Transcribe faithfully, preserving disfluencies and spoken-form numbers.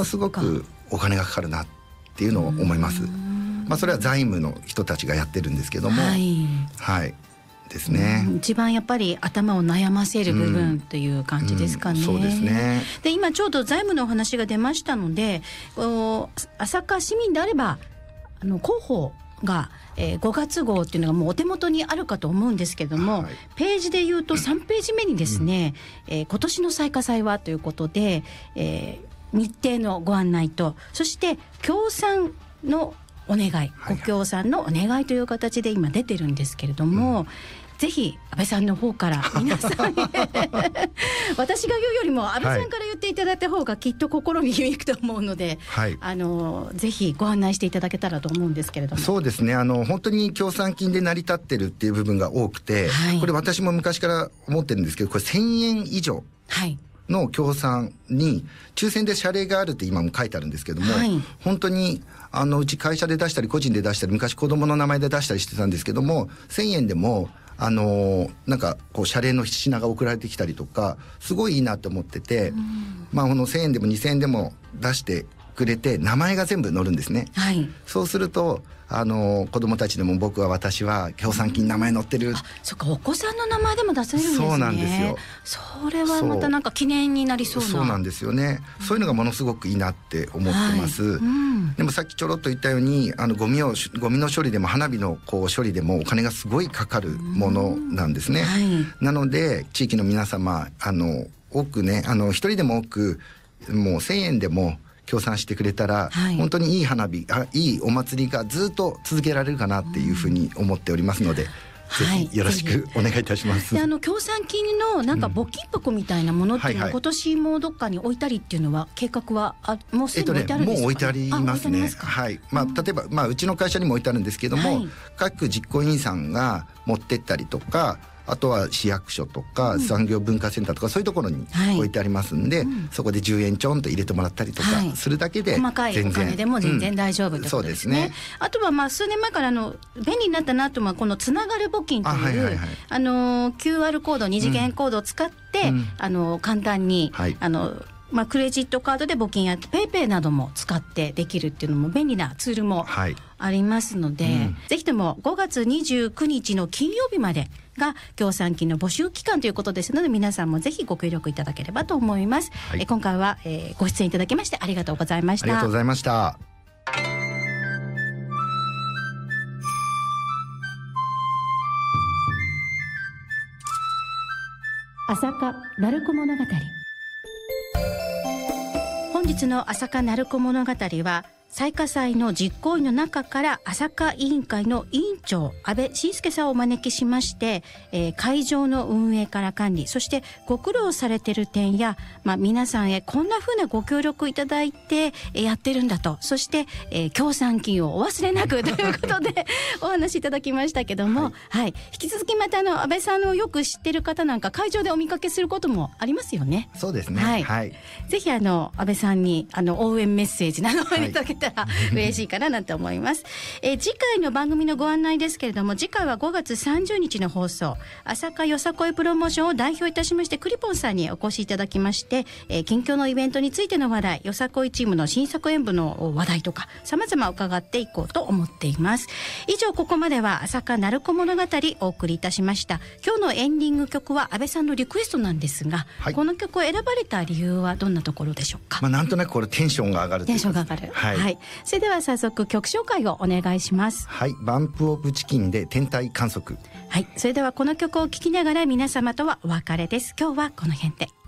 のすごくお金がかかるなっていうのを思います。まあ、それは財務の人たちがやってるんですけども、はい、はい、ですね。 一番やっぱり頭を悩ませる部分という感じですかね。 うんうん、そうですね。 で今ちょうど財務のお話が出ましたので、朝霞市民であればあの広報が、えー、ごがつ号っていうのがもうお手元にあるかと思うんですけども、はい、ページでいうとさんページ目にですね、うんえー、今年の最下祭はということで、えー、日程のご案内と、そして協賛のお願い、はいはい、ご協賛のお願いという形で今出てるんですけれども、うん、ぜひ安倍さんの方から皆さんに私が言うよりも安倍さんから言っていただいた方がきっと心に響くと思うので、はい、あのぜひご案内していただけたらと思うんですけれども。 そうですね、あの本当に協賛金で成り立ってるっていう部分が多くて、はい、これ私も昔から思ってるんですけど、これせんえん以上の協賛に抽選で謝礼があるって今も書いてあるんですけども、はい、本当にあのうち会社で出したり個人で出したり昔子供の名前で出したりしてたんですけども、せんえんでもあのー、なんかこう謝礼の品が送られてきたりとかすごいいいなと思ってて、うん、まあこのせんえんでもにせんえんでも出してくれて名前が全部載るんですね、はい、そうするとあの子供たちでも僕は私は協賛金名前載ってる、 あ、そっか、お子さんの名前でも出せるんですね。 そうなんですよ。 それはまたなんか記念になりそうな。 そうなんですよね、うん、そういうのがものすごくいいなって思ってます、はい、うん、でもさっきちょろっと言ったようにあのゴミをゴミの処理でも花火のこう処理でもお金がすごいかかるものなんですね、はい、なので地域の皆様あの多くねあの一人でも多くもうせんえんでも協賛してくれたら、はい、本当にいい花火あいいお祭りがずっと続けられるかなっていうふうに思っておりますので、ぜひよろしくお願いいたします。 であの協賛金のなんか募金箱みたいなものっていうのは、うんはいはい、今年もどっかに置いたりっていうのは計画はあもうすでに置いてあるんですか、ね、えっとね、もう置いてありますね。 はい、まあ、例えば、まあ、うちの会社にも置いてあるんですけども、はい、各実行委員さんが持ってったりとか、あとは市役所とか産業文化センターとかそういうところに置いてありますんで、はい、うん、そこでじゅうえんちょんと入れてもらったりとかするだけで、はい、 細かいお金でも全然大丈夫ということですね、うん、そうですね。あとはまあ数年前からあの便利になったなと思うこのつながる募金というあ、はいはいはい、あの キューアール コード二次元コードを使って、うん、あの簡単に、はい、あのまあ、クレジットカードで募金やペイペイなども使ってできるっていうのも便利なツールもありますので、はい、うん、ぜひともごがつにじゅうくにちの金曜日までが協賛金の募集期間ということですので、皆さんもぜひご協力いただければと思います、はい、え今回は、えー、ご出演いただきましてありがとうございました。 ありがとうございました。 朝霞鳴子物語。本日の朝霞鳴子物語は最下祭の実行委員の中から朝霞委員会の委員長安倍晋介さんをお招きしまして、えー、会場の運営から管理、そしてご苦労されている点や、まあ、皆さんへこんな風なご協力いただいて、えー、やってるんだと、そして、えー、協賛金をお忘れなくということでお話しいただきましたけども、はいはい、引き続きまたあの安倍さんをよく知ってる方なんか会場でお見かけすることもありますよね。 そうですね、 はいはい、ぜひあの安倍さんにあの応援メッセージなどをいただけたら嬉しいかななんて思います、えー、次回の番組のご案内ですけれども、次回はごがつさんじゅうにちの放送、朝霞よさこいプロモーションを代表いたしましてクリポンさんにお越しいただきまして、えー、近況のイベントについての話題、よさこいチームの新作演舞の話題とか様々伺っていこうと思っています。以上、ここまでは朝霞鳴子物語お送りいたしました。今日のエンディング曲は安倍さんのリクエストなんですが、はい、この曲を選ばれた理由はどんなところでしょうか。 まあ、なんとなくこれテンションが上がるというテンションが上がる、はいはい、それでは早速曲紹介をお願いします。 はい、バンプオブチキンで天体観測。 はい、それではこの曲を聴きながら皆様とはお別れです。今日はこの辺で。